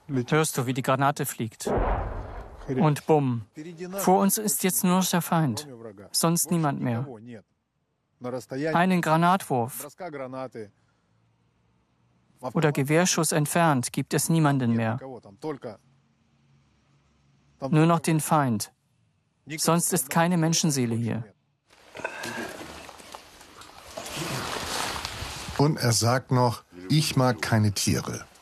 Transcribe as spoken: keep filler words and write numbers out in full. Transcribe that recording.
Hörst du, wie die Granate fliegt? Und bumm. Vor uns ist jetzt nur noch der Feind. Sonst niemand mehr. Einen Granatwurf oder Gewehrschuss entfernt gibt es niemanden mehr. Nur noch den Feind. Sonst ist keine Menschenseele hier. Und er sagt noch, ich mag keine Tiere.